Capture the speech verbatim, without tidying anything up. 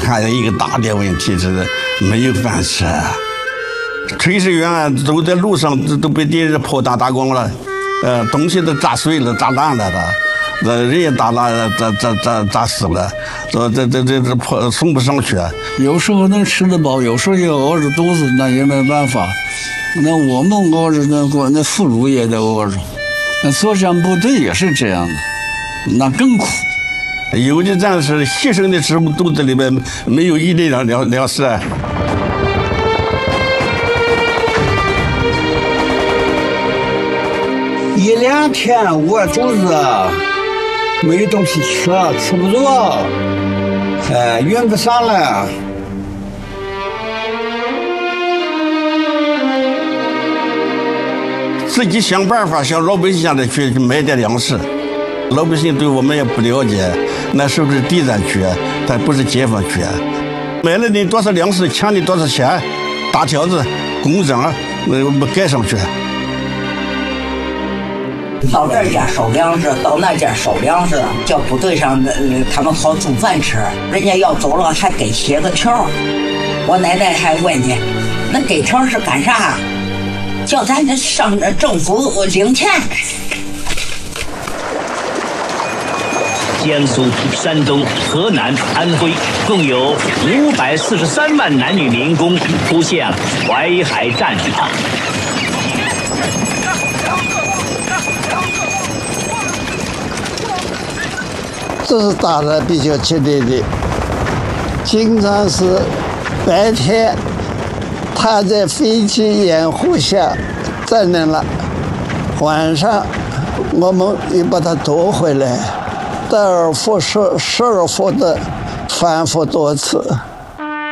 还有一个大的问题是没有饭吃，炊事员走在路上都被敌人炮弹打光了，呃，东西都炸碎了、炸烂了的，呃，人也打烂了、炸炸炸炸死了，这这这这这破送不上去。 有时候能吃得饱，有时候也饿着肚子，那也没办法。那我们饿着，那个那俘虏也得饿着，那作战部队也是这样的，那更苦。 有的战士牺牲的时候肚子里面没有一粒粮粮粮食。 一两天饿肚子，没东西吃，吃不着，哎，运不上来。 自己想办法向老百姓家里去买点粮食。老百姓对我们也不了解，那是不是地战区？但不是解放区。买了你多少粮食，抢你多少钱，大条子、公章，那不盖上去。 到这家收粮食，到那家收粮食，叫部队上的他们好煮饭吃。人家要走了还给写个条。我奶奶还问去，那给条是干啥？叫咱上政府领钱。 江苏、山东、河南、安徽共有五百四十三万男女民工扑向淮海战场。 这是打得比较激烈的，经常是白天他在飞机掩护下站定了，晚上我们又把他夺回来，得而复失，失而复得，反复多次。